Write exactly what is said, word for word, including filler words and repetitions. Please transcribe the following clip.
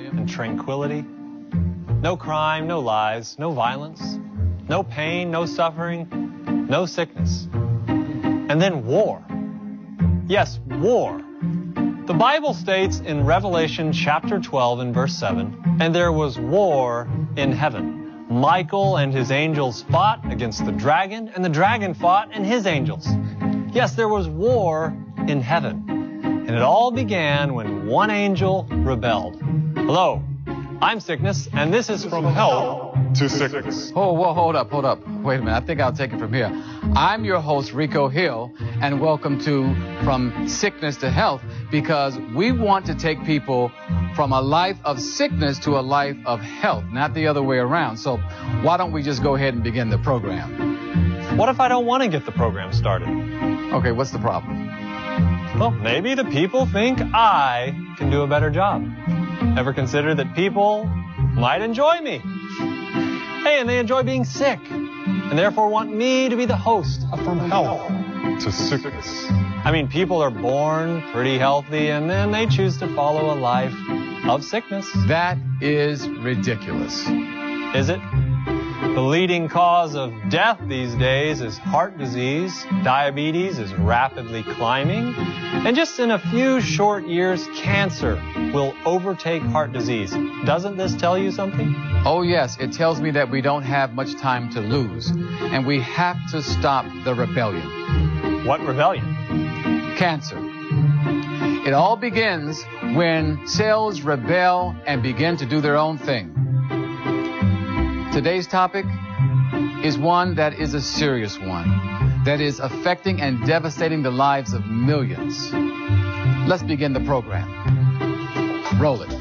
and tranquility. No crime, no lies, no violence, no pain, no suffering, no sickness. And then war. Yes, war. The Bible states in Revelation chapter twelve and verse seven, and there was war in heaven. Michael and his angels fought against the dragon, and the dragon fought and his angels. Yes, there was war in heaven. And it all began when one angel rebelled. Hello, I'm Sickness, and this is From Health to Sickness. Oh, well, hold up, hold up. Wait a minute, I think I'll take it from here. I'm your host, Rico Hill, and welcome to From Sickness to Health, because we want to take people from a life of sickness to a life of health, not the other way around. So why don't we just go ahead and begin the program? What if I don't want to get the program started? Okay, what's the problem? Well, maybe the people think I can do a better job. Ever consider that people might enjoy me? Hey, and they enjoy being sick, and therefore want me to be the host of From Health to Sickness. I mean, people are born pretty healthy, and then they choose to follow a life of sickness. That is ridiculous. Is it? The leading cause of death these days is heart disease. Diabetes is rapidly climbing. And just in a few short years, cancer will overtake heart disease. Doesn't this tell you something? Oh, yes. It tells me that we don't have much time to lose. And we have to stop the rebellion. What rebellion? Cancer. It all begins when cells rebel and begin to do their own thing. Today's topic is one that is a serious one, that is affecting and devastating the lives of millions. Let's begin the program. Roll it.